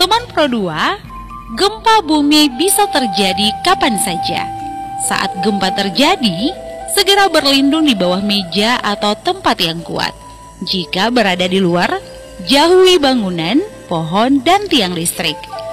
Pengalaman Pro 2, gempa bumi bisa terjadi kapan saja. Saat gempa terjadi, segera berlindung di bawah meja atau tempat yang kuat. Jika berada di luar, jauhi bangunan, pohon, dan tiang listrik.